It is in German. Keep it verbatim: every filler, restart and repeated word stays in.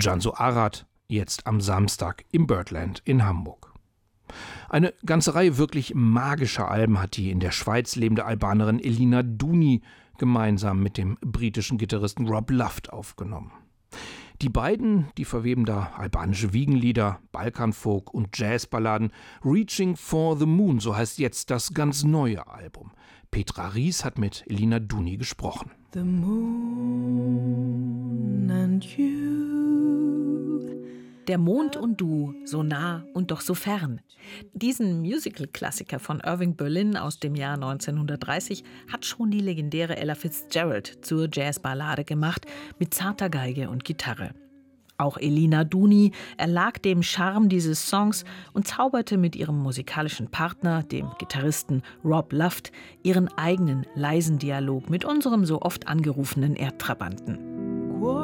Cansu Arad, jetzt am Samstag im Birdland in Hamburg. Eine ganze Reihe wirklich magischer Alben hat die in der Schweiz lebende Albanerin Elina Duni gemeinsam mit dem britischen Gitarristen Rob Luft aufgenommen. Die beiden, die verweben da albanische Wiegenlieder, Balkanfolk und Jazzballaden. Reaching for the Moon, so heißt jetzt das ganz neue Album. Petra Ries hat mit Elina Duni gesprochen. The moon and you. Der Mond und du, so nah und doch so fern. Diesen Musical-Klassiker von Irving Berlin aus dem Jahr neunzehnhundertdreißig hat schon die legendäre Ella Fitzgerald zur Jazzballade gemacht, mit zarter Geige und Gitarre. Auch Elina Duni erlag dem Charme dieses Songs und zauberte mit ihrem musikalischen Partner, dem Gitarristen Rob Luft, ihren eigenen leisen Dialog mit unserem so oft angerufenen Erdtrabanten.